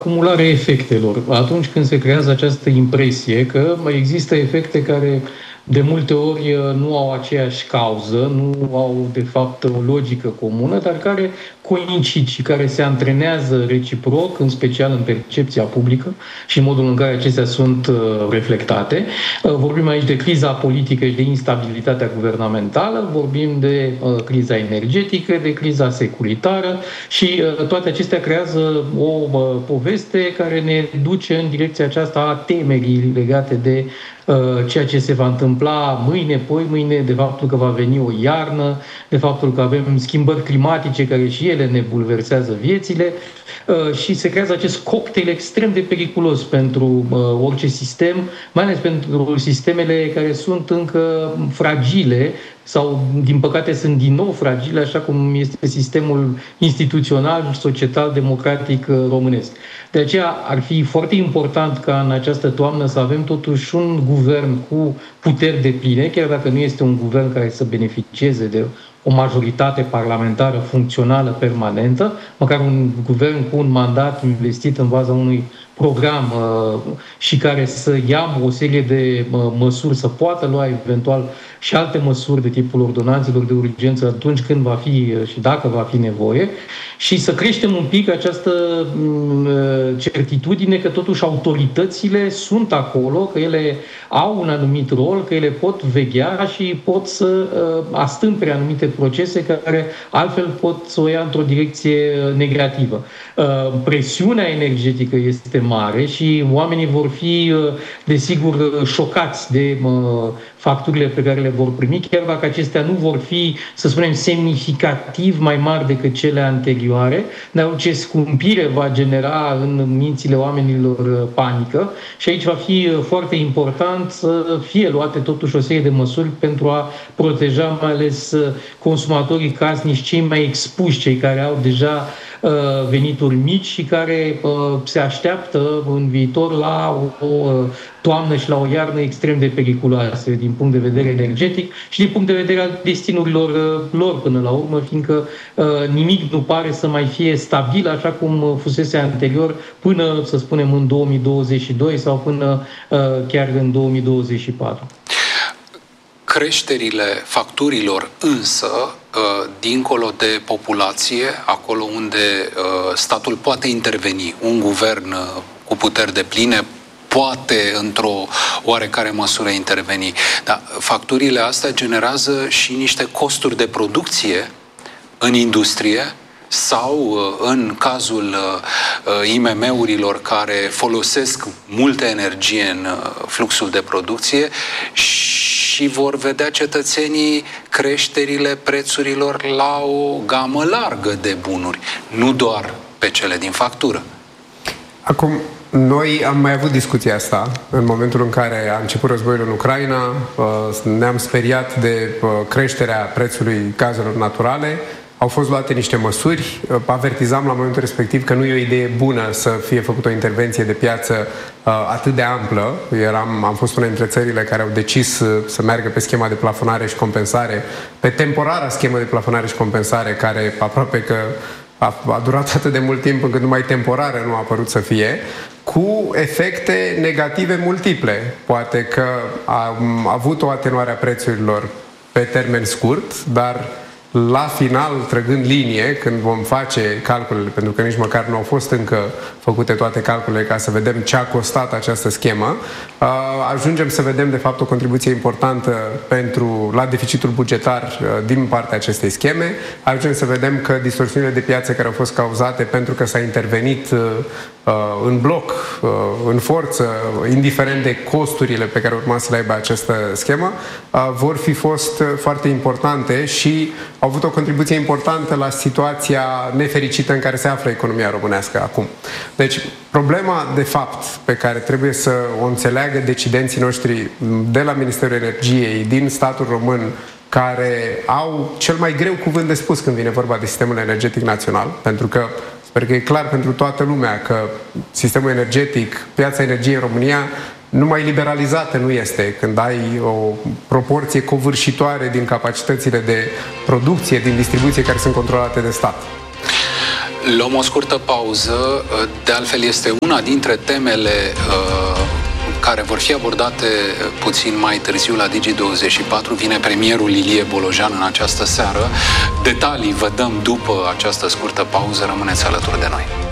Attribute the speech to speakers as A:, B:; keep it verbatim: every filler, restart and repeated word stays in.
A: acumularea efectelor. Atunci când se creează această impresie că există efecte care de multe ori nu au aceeași cauză, nu au de fapt o logică comună, dar care coincid și care se antrenează reciproc, în special în percepția publică și în modul în care acestea sunt reflectate. Vorbim aici de criza politică și de instabilitatea guvernamentală, vorbim de criza energetică, de criza securitară și toate acestea creează o poveste care ne duce în direcția aceasta a temerii legate de ceea ce se va întâmpla mâine, poi mâine, de faptul că va veni o iarnă, de faptul că avem schimbări climatice care și ele ne bulversează viețile și se creează acest cocktail extrem de periculos pentru orice sistem, mai ales pentru sistemele care sunt încă fragile sau, din păcate, sunt din nou fragile, așa cum este sistemul instituțional, societal, democratic românesc. De aceea ar fi foarte important ca în această toamnă să avem totuși un guvern cu puteri depline, chiar dacă nu este un guvern care să beneficieze de o majoritate parlamentară funcțională permanentă, măcar un guvern cu un mandat investit în baza unui program uh, și care să ia o serie de uh, măsuri, să poată lua eventual și alte măsuri de tipul ordonanțelor de urgență atunci când va fi și dacă va fi nevoie și să creștem un pic această uh, certitudine că totuși autoritățile sunt acolo, că ele au un anumit rol, că ele pot veghea și pot să uh, astâmpere anumite procese care altfel pot să o ia într-o direcție negativă. Uh, presiunea energetică este mare și oamenii vor fi, desigur, șocați de facturile pe care le vor primi, chiar dacă acestea nu vor fi, să spunem, semnificativ mai mari decât cele anterioare, dar orice scumpire va genera în mințile oamenilor panică și aici va fi foarte important să fie luate totuși o serie de măsuri pentru a proteja mai ales consumatorii casnici, cei mai expuși, cei care au deja venituri mici și care se așteaptă în viitor la o toamnă și la o iarnă extrem de periculoase din punct de vedere energetic și din punct de vedere al destinurilor lor până la urmă, fiindcă nimic nu pare să mai fie stabil așa cum fusese anterior până, să spunem, în două mii douăzeci și doi sau până chiar în două mii douăzeci și patru.
B: Creșterile facturilor însă, dincolo de populație, acolo unde statul poate interveni, un guvern cu puteri depline poate într-o oarecare măsură interveni. Dar facturile astea generează și niște costuri de producție în industrie sau în cazul I M M-urilor care folosesc multă energie în fluxul de producție și vor vedea cetățenii creșterile prețurilor la o gamă largă de bunuri, nu doar pe cele din factură.
C: Acum, noi am mai avut discuția asta în momentul în care a început războiul în Ucraina, ne-am speriat de creșterea prețului gazelor naturale. Au fost luate niște măsuri, avertizam la momentul respectiv că nu e o idee bună să fie făcută o intervenție de piață uh, atât de amplă. Eram, am fost una dintre țările care au decis uh, să meargă pe schema de plafonare și compensare, pe temporara schemă de plafonare și compensare, care aproape că a, a durat atât de mult timp încât numai temporară nu a părut să fie, cu efecte negative multiple. Poate că a, a avut o atenuare a prețurilor pe termen scurt, dar la final, trăgând linie, când vom face calculele, pentru că nici măcar nu au fost încă făcute toate calculele ca să vedem ce a costat această schemă, ajungem să vedem, de fapt, o contribuție importantă pentru, la deficitul bugetar din partea acestei scheme. Ajungem să vedem că distorsiunile de piață care au fost cauzate pentru că s-a intervenit în bloc, în forță, indiferent de costurile pe care urma să le aibă această schemă, vor fi fost foarte importante și au avut o contribuție importantă la situația nefericită în care se află economia românească acum. Deci, problema, de fapt, pe care trebuie să o înțeleagă decidenții noștri de la Ministerul Energiei, din statul român, care au cel mai greu cuvânt de spus când vine vorba de sistemul energetic național, pentru că sper că e clar pentru toată lumea că sistemul energetic, piața energiei în România, numai liberalizată nu este. Când ai o proporție covârșitoare din capacitățile de producție, din distribuție care sunt controlate de stat.
B: Luăm o scurtă pauză. De altfel, este una dintre temele uh, care vor fi abordate puțin mai târziu la Digi douăzeci și patru. Vine premierul Ilie Bolojan în această seară. Detalii vă dăm după această scurtă pauză. Rămâneți alături de noi.